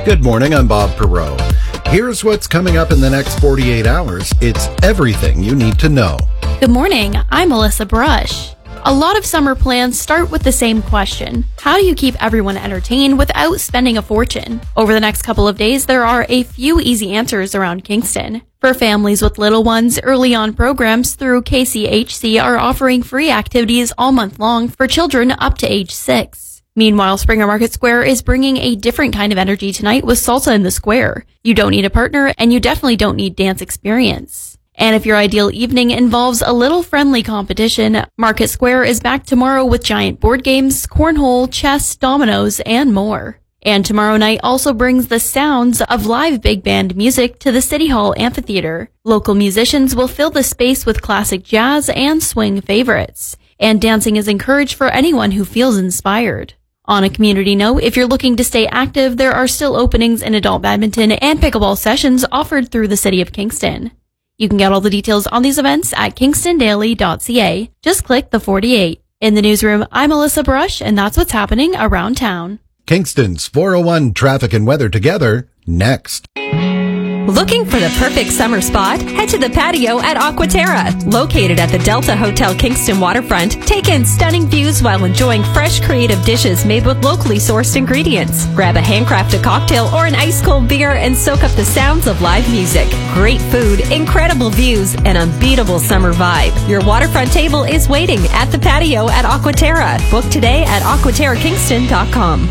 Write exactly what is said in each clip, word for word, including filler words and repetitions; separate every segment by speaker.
Speaker 1: Good morning, I'm Bob Perot. Here's what's coming up in the next forty-eight hours. It's everything you need to know.
Speaker 2: Good morning, I'm Melissa Brush. A lot of summer plans start with the same question. How do you keep everyone entertained without spending a fortune? Over the next couple of days, there are a few easy answers around Kingston. For families with little ones, early on programs through K C H C are offering free activities all month long for children up to age six. Meanwhile, Springer Market Square is bringing a different kind of energy tonight with salsa in the square. You don't need a partner, and you definitely don't need dance experience. And if your ideal evening involves a little friendly competition, Market Square is back tomorrow with giant board games, cornhole, chess, dominoes, and more. And tomorrow night also brings the sounds of live big band music to the City Hall Amphitheater. Local musicians will fill the space with classic jazz and swing favorites. And dancing is encouraged for anyone who feels inspired. On a community note, if you're looking to stay active, there are still openings in adult badminton and pickleball sessions offered through the City of Kingston. You can get all the details on these events at kingston daily dot c a. Just click the forty-eight. In the newsroom, I'm Melissa Brush, and that's what's happening around town.
Speaker 1: Kingston's four oh one Traffic and Weather together, next.
Speaker 3: Looking for the perfect summer spot? Head to the patio at Aquaterra. Located at the Delta Hotel Kingston waterfront, take in stunning views while enjoying fresh, creative dishes made with locally sourced ingredients. Grab a handcrafted cocktail or an ice-cold beer and soak up the sounds of live music. Great food, incredible views, and unbeatable summer vibe. Your waterfront table is waiting at the patio at Aquaterra. Book today at aquaterra kingston dot com.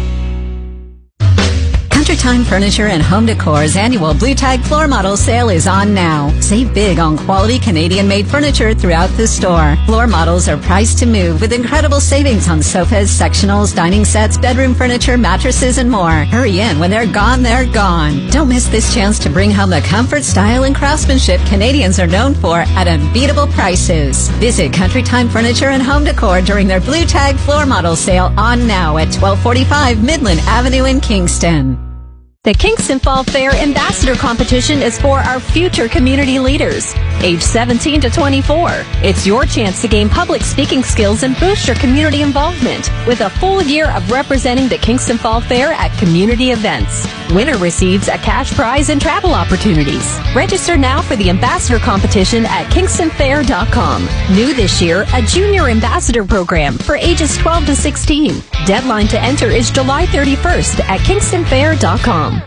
Speaker 4: Country Time Furniture and Home Decor's annual Blue Tag Floor Model Sale is on now. Save big on quality Canadian-made furniture throughout the store. Floor models are priced to move with incredible savings on sofas, sectionals, dining sets, bedroom furniture, mattresses, and more. Hurry in. When they're gone, they're gone. Don't miss this chance to bring home the comfort, style, and craftsmanship Canadians are known for at unbeatable prices. Visit Country Time Furniture and Home Decor during their Blue Tag Floor Model Sale on now at twelve forty-five Midland Avenue in Kingston.
Speaker 3: The Kingston Fall Fair Ambassador Competition is for our future community leaders, age seventeen to twenty-four. It's your chance to gain public speaking skills and boost your community involvement with a full year of representing the Kingston Fall Fair at community events. Winner receives a cash prize and travel opportunities. Register now for the Ambassador Competition at kingston fair dot com. New this year, a Junior Ambassador Program for ages twelve to sixteen. Deadline to enter is July thirty-first at kingston fair dot com.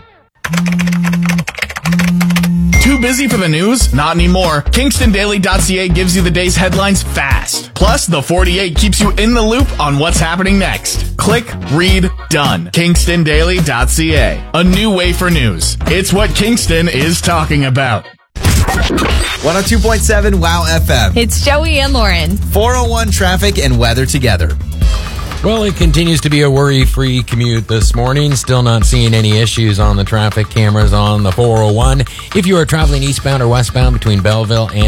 Speaker 5: Too busy for the news? Not anymore. kingston daily dot c a gives you the day's headlines fast. Plus, the forty-eight keeps you in the loop on what's happening next. Click, read, done. kingston daily dot c a. A new way for news. It's what Kingston is talking about.
Speaker 6: one oh two point seven WOW F M.
Speaker 7: It's Joey and Lauren.
Speaker 6: four oh one Traffic and Weather together.
Speaker 8: Well, it continues to be a worry-free commute this morning. Still not seeing any issues on the traffic cameras on the four oh one. If you are traveling eastbound or westbound between Belleville and